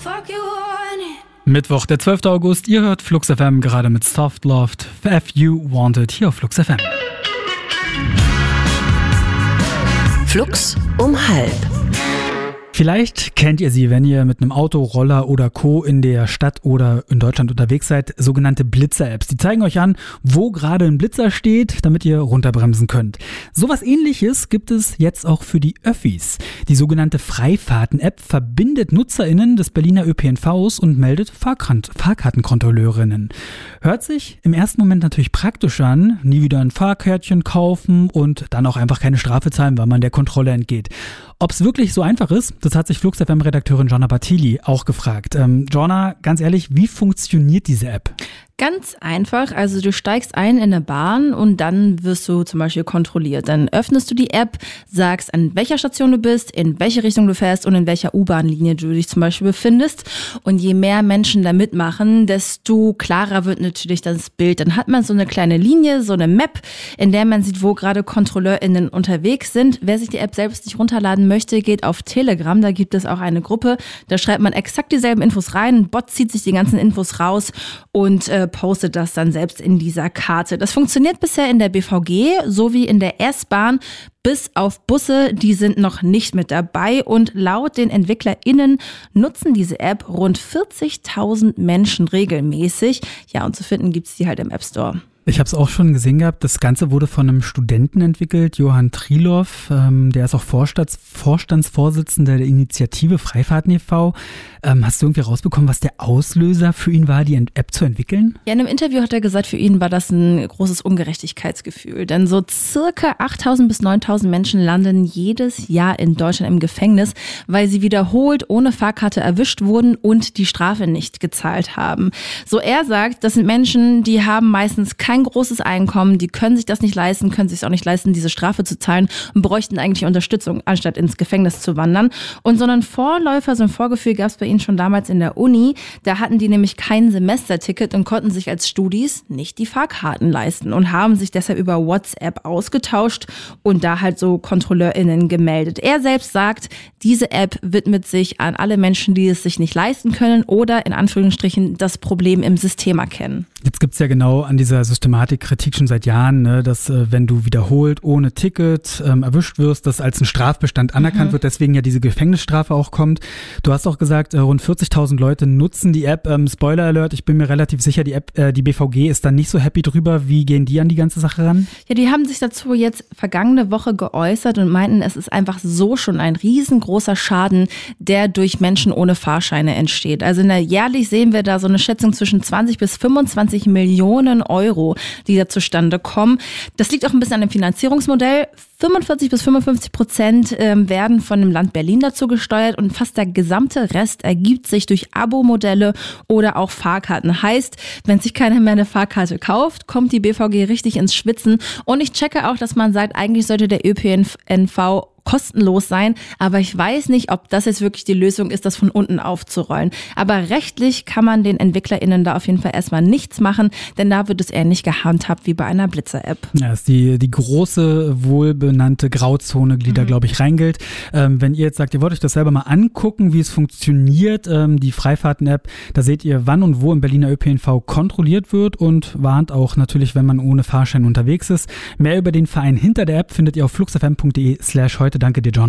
Mittwoch, der 12. August. Ihr hört Flux FM gerade mit Soft Loved, If You Wanted hier auf Flux FM. Flux um 12:30. Vielleicht kennt ihr sie, wenn ihr mit einem Auto, Roller oder Co. in der Stadt oder in Deutschland unterwegs seid, sogenannte Blitzer-Apps. Die zeigen euch an, wo gerade ein Blitzer steht, damit ihr runterbremsen könnt. Sowas Ähnliches gibt es jetzt auch für die Öffis. Die sogenannte Freifahrten-App verbindet NutzerInnen des Berliner ÖPNVs und meldet Fahrkartenkontrolleurinnen. Hört sich im ersten Moment natürlich praktisch an, nie wieder ein Fahrkärtchen kaufen und dann auch einfach keine Strafe zahlen, weil man der Kontrolle entgeht. Ob es wirklich so einfach ist, das hat sich Flux FM-Redakteurin Jonna Bartili auch gefragt. Jonna, ganz ehrlich, wie funktioniert diese App? Ganz einfach, also du steigst ein in eine Bahn und dann wirst du zum Beispiel kontrolliert. Dann öffnest du die App, sagst, an welcher Station du bist, in welche Richtung du fährst und in welcher U-Bahn-Linie du dich zum Beispiel befindest. Und je mehr Menschen da mitmachen, desto klarer wird natürlich das Bild. Dann hat man so eine kleine Linie, so eine Map, in der man sieht, wo gerade KontrolleurInnen unterwegs sind. Wer sich die App selbst nicht runterladen möchte, geht auf Telegram. Da gibt es auch eine Gruppe. Da schreibt man exakt dieselben Infos rein. Ein Bot zieht sich die ganzen Infos raus und postet das dann selbst in dieser Karte. Das funktioniert bisher in der BVG sowie in der S-Bahn, bis auf Busse, die sind noch nicht mit dabei. Und laut den EntwicklerInnen nutzen diese App rund 40.000 Menschen regelmäßig. Ja, und zu finden gibt es die halt im App Store. Ich habe es auch schon gesehen gehabt, das Ganze wurde von einem Studenten entwickelt, Johann Triloff, der ist auch Vorstandsvorsitzender der Initiative Freifahrten e.V. Hast du irgendwie rausbekommen, was der Auslöser für ihn war, die App zu entwickeln? Ja, in einem Interview hat er gesagt, für ihn war das ein großes Ungerechtigkeitsgefühl, denn so circa 8.000 bis 9.000 Menschen landen jedes Jahr in Deutschland im Gefängnis, weil sie wiederholt ohne Fahrkarte erwischt wurden und die Strafe nicht gezahlt haben. So er sagt, das sind Menschen, die haben meistens kein großes Einkommen, die können sich das nicht leisten, können sich auch nicht leisten, diese Strafe zu zahlen und bräuchten eigentlich Unterstützung, anstatt ins Gefängnis zu wandern. Und so einen Vorläufer, so ein Vorgefühl gab es bei ihnen schon damals in der Uni. Da hatten die nämlich kein Semesterticket und konnten sich als Studis nicht die Fahrkarten leisten und haben sich deshalb über WhatsApp ausgetauscht und da halt so KontrolleurInnen gemeldet. Er selbst sagt, diese App widmet sich an alle Menschen, die es sich nicht leisten können oder in Anführungsstrichen das Problem im System erkennen. Jetzt gibt es ja genau an dieser Systematik Kritik schon seit Jahren, ne, dass wenn du wiederholt ohne Ticket erwischt wirst, das als ein Strafbestand anerkannt wird, deswegen ja diese Gefängnisstrafe auch kommt. Du hast auch gesagt, rund 40.000 Leute nutzen die App. Spoiler Alert, ich bin mir relativ sicher, die BVG ist da nicht so happy drüber. Wie gehen die an die ganze Sache ran? Ja, die haben sich dazu jetzt vergangene Woche geäußert und meinten, es ist einfach so schon ein riesengroßer Schaden, der durch Menschen ohne Fahrscheine entsteht. Also jährlich sehen wir da so eine Schätzung zwischen 20 bis 25 Millionen Euro, die da zustande kommen. Das liegt auch ein bisschen an dem Finanzierungsmodell. 45 bis 55% werden von dem Land Berlin dazu gesteuert und fast der gesamte Rest ergibt sich durch Abo-Modelle oder auch Fahrkarten. Heißt, wenn sich keiner mehr eine Fahrkarte kauft, kommt die BVG richtig ins Schwitzen. Und ich checke auch, dass man sagt, eigentlich sollte der ÖPNV kostenlos sein, aber ich weiß nicht, ob das jetzt wirklich die Lösung ist, das von unten aufzurollen. Aber rechtlich kann man den EntwicklerInnen da auf jeden Fall erstmal nichts machen, denn da wird es ähnlich gehandhabt wie bei einer Blitzer-App. Ja, das ist die große, wohlbenannte Grauzone, die da, glaube ich, reingilt. Wenn ihr jetzt sagt, ihr wollt euch das selber mal angucken, wie es funktioniert, die Freifahrten-App, da seht ihr, wann und wo im Berliner ÖPNV kontrolliert wird und warnt auch natürlich, wenn man ohne Fahrschein unterwegs ist. Mehr über den Verein hinter der App findet ihr auf fluxfm.de/heute. Danke dir, John.